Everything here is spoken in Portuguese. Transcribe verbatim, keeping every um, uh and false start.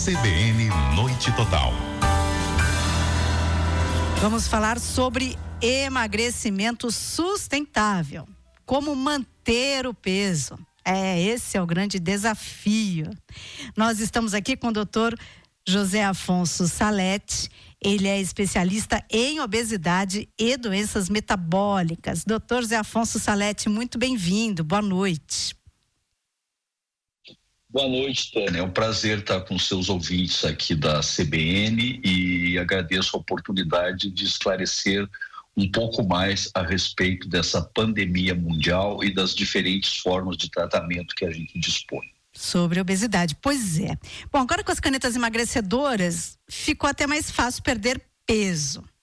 C B N Noite Total. Vamos falar sobre emagrecimento sustentável. Como manter o peso. É, esse é o grande desafio. Nós estamos aqui com o doutor José Afonso Salete. Ele é especialista em obesidade e doenças metabólicas. doutor José Afonso Salete, muito bem-vindo. Boa noite. Boa noite, Tânia. É um prazer estar com seus ouvintes aqui da C B N e agradeço a oportunidade de esclarecer um pouco mais a respeito dessa pandemia mundial e das diferentes formas de tratamento que a gente dispõe. Sobre obesidade, pois é. Bom, agora com as canetas emagrecedoras, ficou até mais fácil perder peso.